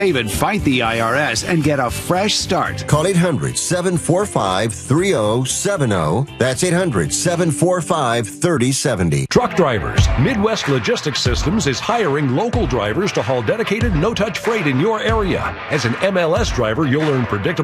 Even fight the IRS and get a fresh start. Call 800-745-3070. That's 800-745-3070. Truck drivers. Midwest Logistics Systems is hiring local drivers to haul dedicated, no-touch freight in your area. As an MLS driver, you'll earn predictable